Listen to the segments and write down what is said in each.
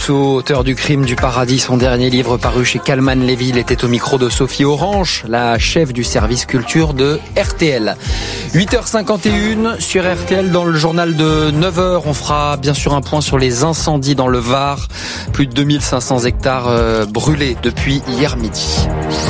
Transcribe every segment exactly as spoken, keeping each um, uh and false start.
Rousseau, auteur du Crime du paradis, son dernier livre paru chez Calman Levy. Il était au micro de Sophie Orange, la chef du service culture de R T L. huit heures cinquante et une sur R T L. Dans le journal de neuf heures, on fera bien sûr un point sur les incendies dans le Var. Plus de deux mille cinq cents hectares euh, brûlés depuis hier midi.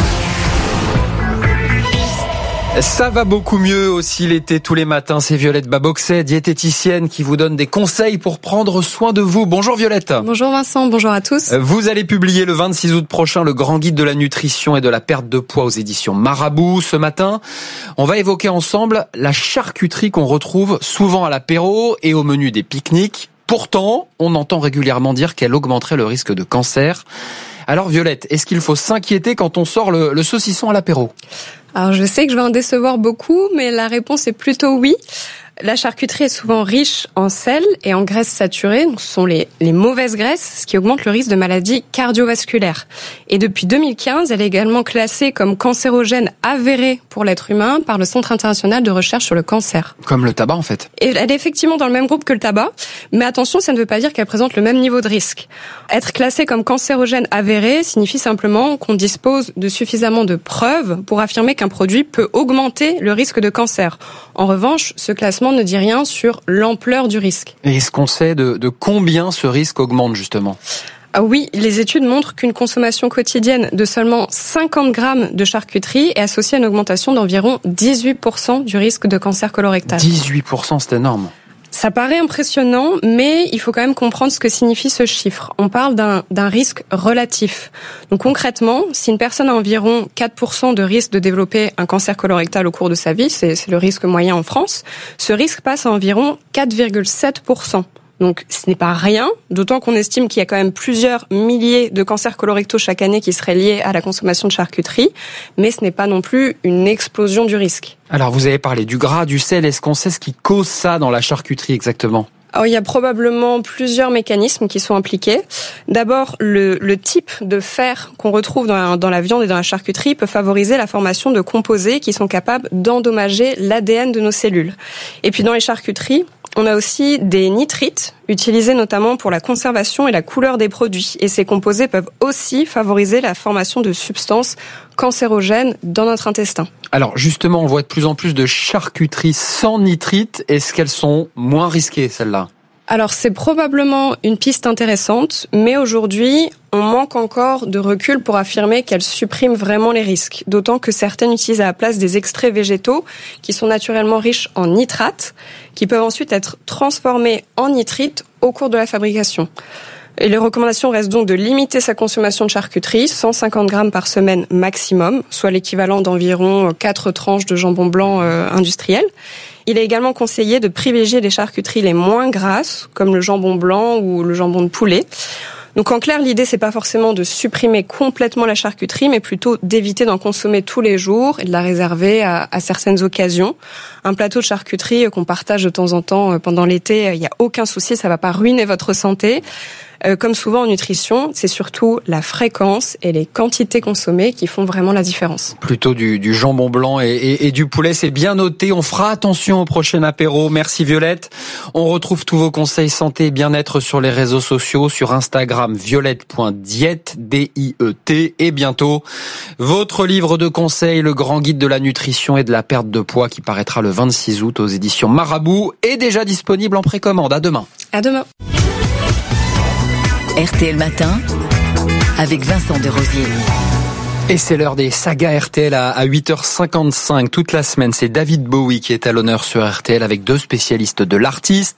Ça va beaucoup mieux aussi l'été tous les matins. C'est Violette Baboxet, diététicienne, qui vous donne des conseils pour prendre soin de vous. Bonjour Violette. Bonjour Vincent, bonjour à tous. Vous allez publier le vingt-six août prochain le grand guide de la nutrition et de la perte de poids aux éditions Marabout. Ce matin, on va évoquer ensemble la charcuterie qu'on retrouve souvent à l'apéro et au menu des pique-niques. Pourtant, on entend régulièrement dire qu'elle augmenterait le risque de cancer. Alors Violette, est-ce qu'il faut s'inquiéter quand on sort le, le saucisson à l'apéro ? Alors je sais que je vais en décevoir beaucoup, mais la réponse est plutôt oui. La charcuterie est souvent riche en sel et en graisses saturées, donc ce sont les, les mauvaises graisses, ce qui augmente le risque de maladies cardiovasculaires. Et depuis deux mille quinze, elle est également classée comme cancérogène avérée pour l'être humain par le Centre international de recherche sur le cancer. Comme le tabac en fait. Et elle est effectivement dans le même groupe que le tabac, mais attention, ça ne veut pas dire qu'elle présente le même niveau de risque. Être classée comme cancérogène avérée signifie simplement qu'on dispose de suffisamment de preuves pour affirmer qu'un produit peut augmenter le risque de cancer. En revanche, ce classement ne dit rien sur l'ampleur du risque. Et est-ce qu'on sait de, de combien ce risque augmente justement ? Ah oui, les études montrent qu'une consommation quotidienne de seulement cinquante grammes de charcuterie est associée à une augmentation d'environ dix-huit pour cent du risque de cancer colorectal. dix-huit pour cent, c'est énorme. Ça paraît impressionnant, mais il faut quand même comprendre ce que signifie ce chiffre. On parle d'un, d'un risque relatif. Donc concrètement, si une personne a environ quatre pour cent de risque de développer un cancer colorectal au cours de sa vie, c'est, c'est le risque moyen en France, ce risque passe à environ quatre virgule sept pour cent. Donc ce n'est pas rien, d'autant qu'on estime qu'il y a quand même plusieurs milliers de cancers colorectaux chaque année qui seraient liés à la consommation de charcuterie, mais ce n'est pas non plus une explosion du risque. Alors vous avez parlé du gras, du sel, est-ce qu'on sait ce qui cause ça dans la charcuterie exactement ? Alors, il y a probablement plusieurs mécanismes qui sont impliqués. D'abord, le, le type de fer qu'on retrouve dans la, dans la viande et dans la charcuterie peut favoriser la formation de composés qui sont capables d'endommager l'A D N de nos cellules. Et puis dans les charcuteries, on a aussi des nitrites, utilisés notamment pour la conservation et la couleur des produits. Et ces composés peuvent aussi favoriser la formation de substances cancérogènes dans notre intestin. Alors justement, on voit de plus en plus de charcuteries sans nitrite. Est-ce qu'elles sont moins risquées, celles-là ? Alors c'est probablement une piste intéressante, mais aujourd'hui, on manque encore de recul pour affirmer qu'elle supprime vraiment les risques. D'autant que certaines utilisent à la place des extraits végétaux qui sont naturellement riches en nitrates, qui peuvent ensuite être transformés en nitrites au cours de la fabrication. Et les recommandations restent donc de limiter sa consommation de charcuterie, cent cinquante grammes par semaine maximum, soit l'équivalent d'environ quatre tranches de jambon blanc euh, industriel. Il est également conseillé de privilégier les charcuteries les moins grasses, comme le jambon blanc ou le jambon de poulet. Donc en clair, l'idée, c'est pas forcément de supprimer complètement la charcuterie, mais plutôt d'éviter d'en consommer tous les jours et de la réserver à, à certaines occasions. Un plateau de charcuterie qu'on partage de temps en temps pendant l'été, il n'y a aucun souci, ça va pas ruiner votre santé. Euh, comme souvent en nutrition, c'est surtout la fréquence et les quantités consommées qui font vraiment la différence. Plutôt du, du jambon blanc et, et, et du poulet, c'est bien noté. On fera attention au prochain apéro. Merci Violette. On retrouve tous vos conseils santé et bien-être sur les réseaux sociaux, sur Instagram violette point diète, D I E T, et bientôt votre livre de conseils, le grand guide de la nutrition et de la perte de poids, qui paraîtra le vingt-six août aux éditions Marabout, est déjà disponible en précommande. À demain. À demain. R T L Matin, avec Vincent Desrosiers. Et c'est l'heure des sagas R T L à huit heures cinquante-cinq toute la semaine. C'est David Bowie qui est à l'honneur sur R T L avec deux spécialistes de l'artiste.